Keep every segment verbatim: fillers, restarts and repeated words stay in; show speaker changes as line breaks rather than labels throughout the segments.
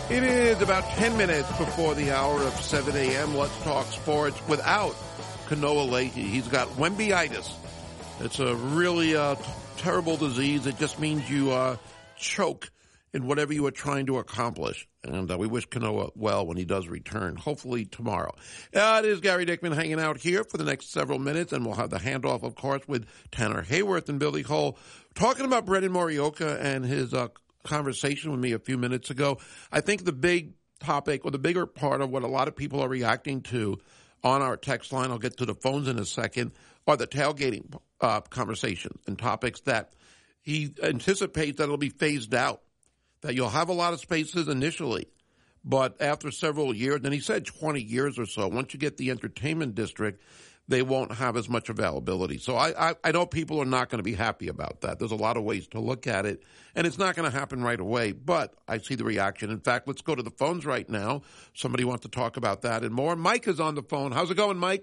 It is about ten minutes before the hour of seven a.m. Let's talk sports without Kanoa Leahy. He's got Wemby-itis. It's a really uh, t- terrible disease. It just means you uh, choke in whatever you are trying to accomplish. And uh, we wish Kanoa well when he does return, hopefully tomorrow. Uh, it is Gary Dickman hanging out here for the next several minutes, and we'll have the handoff, of course, with Tanner Hayworth and Billy Cole. Talking about Brendan Morioka and his uh, conversation with me a few minutes ago, I think the big topic or the bigger part of what a lot of people are reacting to on our text line, I'll get to the phones in a second, are the tailgating uh, conversations and topics that he anticipates that it'll be phased out, that you'll have a lot of spaces initially, but after several years, and he said twenty years or so, once you get the entertainment district, they won't have as much availability. So I, I, I know people are not going to be happy about that. There's a lot of ways to look at it, and it's not going to happen right away, but I see the reaction. In fact, let's go to the phones right now. Somebody wants to talk about that and more. Mike is on the phone. How's it going, Mike?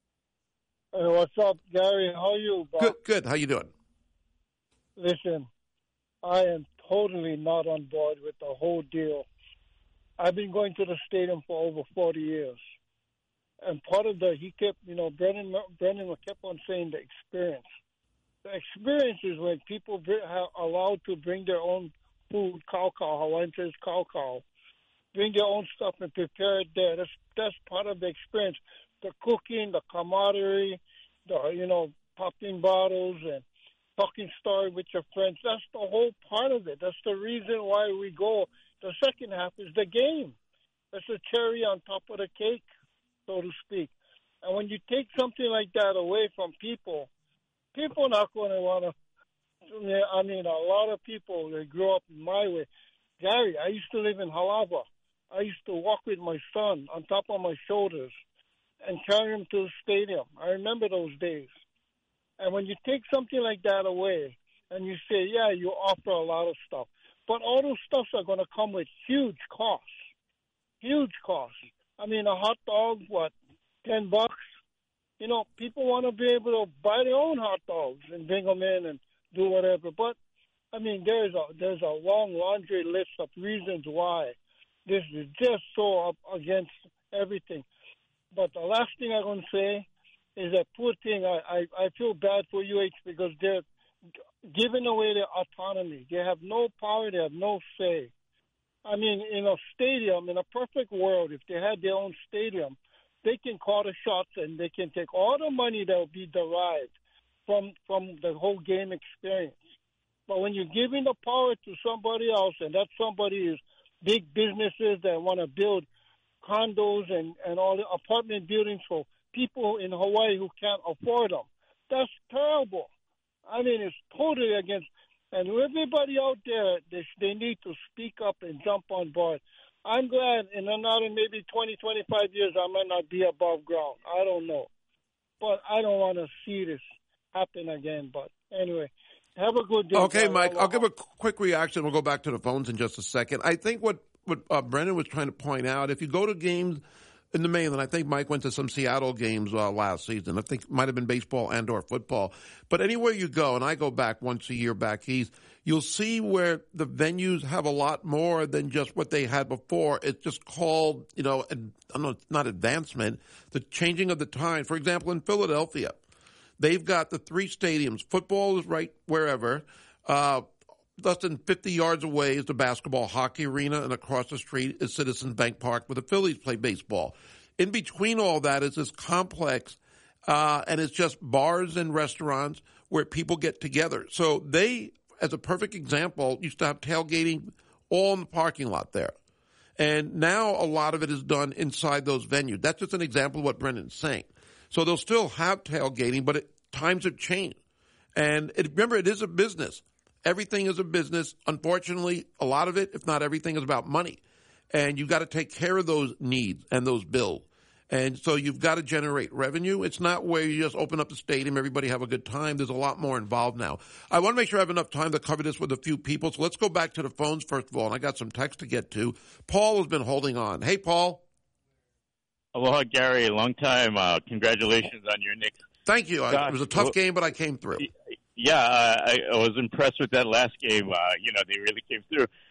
Hey, what's up, Gary? How are you, Bob?
Good, good. How you doing?
Listen, I am totally not on board with the whole deal. I've been going to the stadium for over forty years. And part of the, he kept, you know, Brendan, Brendan kept on saying the experience. The experience is when people are allowed to bring their own food, cow cow, Hawaiian says cow cow, bring their own stuff and prepare it there. That's, that's part of the experience. The cooking, the camaraderie, the, you know, popping bottles and talking story with your friends. That's the whole part of it. That's the reason why we go. The second half is the game. That's the cherry on top of the cake, so to speak. And when you take something like that away from people, people are not going to want to. I mean, a lot of people, they grew up my way. Gary, I used to live in Halava. I used to walk with my son on top of my shoulders and carry him to the stadium. I remember those days. And when you take something like that away and you say, yeah, you offer a lot of stuff, but all those stuffs are going to come with huge costs, huge costs. I mean, a hot dog, what, ten bucks? You know, people want to be able to buy their own hot dogs and bring them in and do whatever. But, I mean, there's a there's a long laundry list of reasons why this is just so up against everything. But the last thing I'm going to say is that poor thing, I, I, I feel bad for U H because they're giving away their autonomy. They have no power. They have no say. I mean, in a stadium, in a perfect world, if they had their own stadium, they can call the shots and they can take all the money that will be derived from from the whole game experience. But when you're giving the power to somebody else, and that somebody is big businesses that want to build condos and, and all the apartment buildings for people in Hawaii who can't afford them, that's terrible. I mean, it's totally against. And everybody out there, they, they need to speak up and jump on board. I'm glad in another maybe twenty, twenty-five years I might not be above ground. I don't know. But I don't want to see this happen again. But anyway, have a good day.
Okay, Mike, I'll give a quick reaction. We'll go back to the phones in just a second. I think what, what uh, Brendan was trying to point out, if you go to games in the mainland, I think Mike went to some Seattle games uh, last season. I think it might have been baseball and or football. But anywhere you go, and I go back once a year back east, you'll see where the venues have a lot more than just what they had before. It's just called, you know, I don't know, not advancement, the changing of the time. For example, in Philadelphia, they've got the three stadiums. Football is right wherever. Uh, less than fifty yards away is the basketball hockey arena, and across the street is Citizens Bank Park where the Phillies play baseball. In between all that is this complex, uh, and it's just bars and restaurants where people get together. So they, as a perfect example, used to have tailgating all in the parking lot there. And now a lot of it is done inside those venues. That's just an example of what Brendan's saying. So they'll still have tailgating, but it, times have changed. And it, remember, it is a business. Everything is a business. Unfortunately, a lot of it, if not everything, is about money. And you've got to take care of those needs and those bills. And so you've got to generate revenue. It's not where you just open up the stadium, everybody have a good time. There's a lot more involved now. I want to make sure I have enough time to cover this with a few people. So let's go back to the phones first of all. And I got some text to get to. Paul has been holding on. Hey, Paul.
Aloha, Gary. Long time. Uh, congratulations on your Knicks.
Thank you. Gosh, it was a tough game, but I came through.
Yeah, I, I was impressed with that last game. Uh, you know, they really came through.